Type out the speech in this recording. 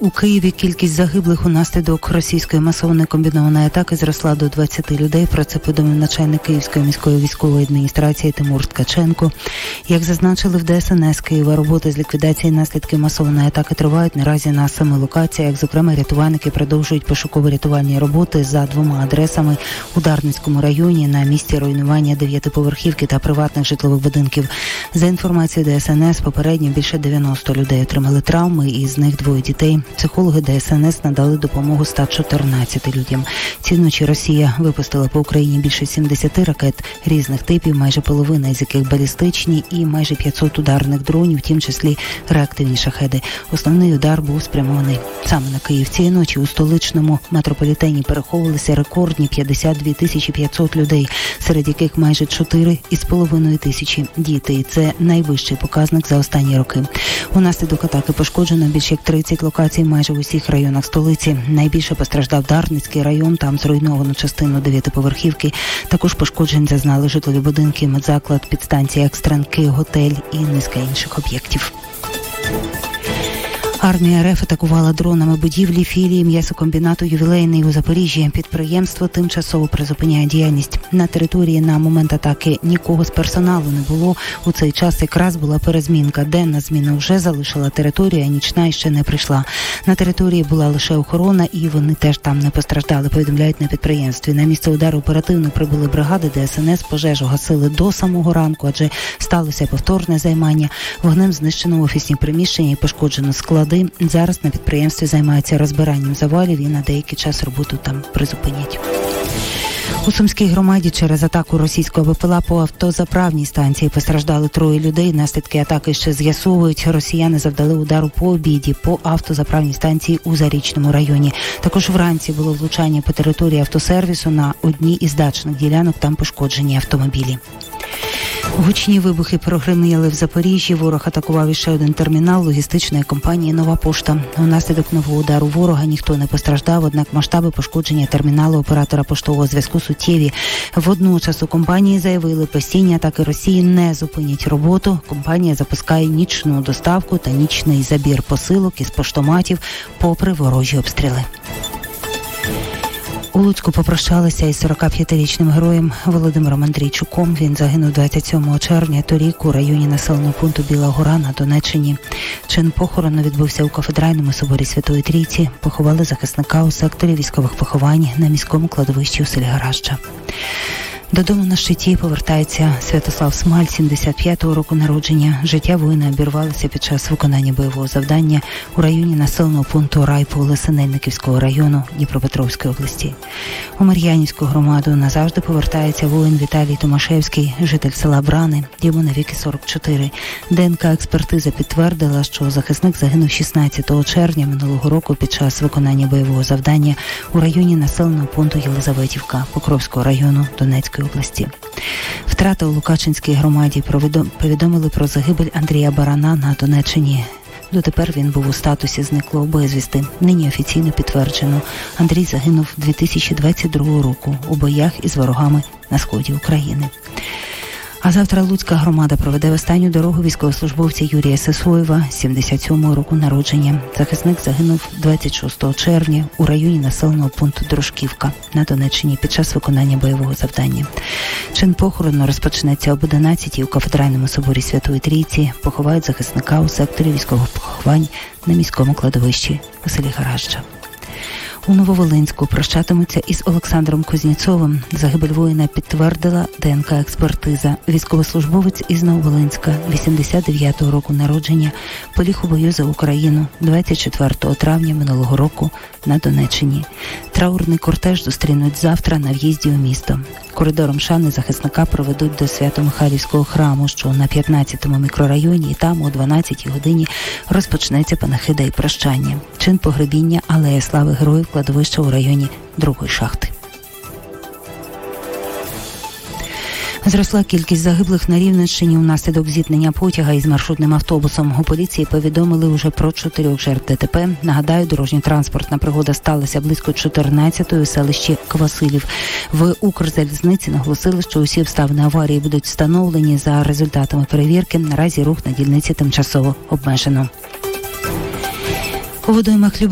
У Києві кількість загиблих унаслідок російської масованої комбінованої атаки зросла до 20 людей. Про це повідомив начальник Київської міської військової адміністрації Тимур Ткаченко. Як зазначили в ДСНС Києва, роботи з ліквідації наслідків масованої атаки тривають наразі на 7 локаціях. Зокрема, рятувальники продовжують пошуково-рятувальні роботи за 2 адресами у Дарницькому районі на місці руйнування 9-поверхівки та приватних житлових будинків. За інформацією ДСНС, попередньо більше 90 людей отримали травми, із них 2 дітей. Психологи ДСНС надали допомогу 114 людям. Цієї ночі Росія випустила по Україні більше 70 ракет різних типів, майже половина з яких балістичні, і майже 500 ударних дронів, в тім числі реактивні шахеди. Основний удар був спрямований саме на Київ. Цієї ночі у столичному метрополітені переховувалися рекордні 52 500 людей, серед яких майже 4,5 тисячі діти. І це найвищий показник за останні роки. Унаслідок атаки пошкоджено більше як 30 локацій майже в усіх районах столиці. Найбільше постраждав Дарницький район, там зруйновано частину 9-поверхівки. Також пошкоджень зазнали житлові будинки, медзаклад, підстанція екстренки, готель і низка інших об'єктів. Армія РФ атакувала дронами будівлі філії м'ясокомбінату «Ювілейний» у Запоріжжі. Підприємство тимчасово призупиняє діяльність. На території на момент атаки нікого з персоналу не було. У цей час якраз була перезмінка. Денна зміна вже залишила територію, а нічна ще не прийшла. На території була лише охорона, і вони теж там не постраждали, повідомляють на підприємстві. На місце удару оперативно прибули бригади ДСНС, пожежу гасили до самого ранку, адже сталося повторне займання. Вогнем знищено офісні приміщення і пошкоджено склади. Зараз на підприємстві займаються розбиранням завалів і на деякий час роботу там призупинять. У Сумській громаді через атаку російського БПЛА по автозаправній станції постраждали 3 людей. Наслідки атаки ще з'ясовують. Росіяни завдали удару по обіді по автозаправній станції у Зарічному районі. Також вранці було влучання по території автосервісу на одній із дачних ділянок. Там пошкоджені автомобілі. Гучні вибухи прогреміли в Запоріжжі. Ворог атакував іще один термінал логістичної компанії «Нова пошта». Унаслідок нового удару ворога ніхто не постраждав, однак масштаби пошкодження терміналу оператора поштового зв'язку суттєві. Водночас у компанії заявили, постійні атаки Росії не зупинять роботу. Компанія запускає нічну доставку та нічний забір посилок із поштоматів попри ворожі обстріли. У Луцьку попрощалися із 45-річним героєм Володимиром Андрійчуком. Він загинув 27 червня торік у районі населеного пункту Біла Гора на Донеччині. Чин похорону відбувся у кафедральному соборі Святої Трійці. Поховали захисника у секторі військових поховань на міському кладовищі у селі Гаражджа. Додому на щиті повертається Святослав Смаль, 75-го року народження. Життя воїна обірвалося під час виконання бойового завдання у районі населеного пункту Райполе Синельниківського району Дніпропетровської області. У Мар'янівську громаду назавжди повертається воїн Віталій Томашевський, житель села Брани. Йому навіки 44. ДНК-експертиза підтвердила, що захисник загинув 16 червня минулого року під час виконання бойового завдання у районі населеного пункту Єлизаветівка Покровського району Донецької області. Втрата у Лукачинській громаді. Повідомили про загибель Андрія Барана на Донеччині. Дотепер він був у статусі зниклого безвісти. Нині офіційно підтверджено. Андрій загинув 2022 року у боях із ворогами на сході України. А завтра Луцька громада проведе в останню дорогу військовослужбовця Юрія Сисоєва, 77-го року народження. Захисник загинув 26 червня у районі населеного пункту Дружківка на Донеччині під час виконання бойового завдання. Чин похорону розпочнеться об 11-й у кафедральному соборі Святої Трійці. Поховають захисника у секторі військових поховань на міському кладовищі у селі Гаражджа. У Нововолинську прощатимуться із Олександром Кузнєцовим. Загибель воїна підтвердила ДНК-експертиза. Військовослужбовець із Нововолинська, 89-го року народження, поліг у бою за Україну 24 травня минулого року на Донеччині. Траурний кортеж зустрінуть завтра на в'їзді у місто. Коридором шани захисника проведуть до Свято-Михайлівського храму, що на 15-му мікрорайоні, і там о 12-й годині розпочнеться панахида і прощання. Чин погребіння Алея Слави Героїв, кладовища у районі 2-ї шахти. Зросла кількість загиблих на Рівненщині внаслідок зіткнення потяга із маршрутним автобусом. У поліції повідомили уже про 4 жертв ДТП. Нагадаю, дорожньо-транспортна пригода сталася близько 14-ї у селищі Квасилів. В Укрзалізниці наголосили, що усі обставини аварії будуть встановлені за результатами перевірки. Наразі рух на дільниці тимчасово обмежено. У водоймах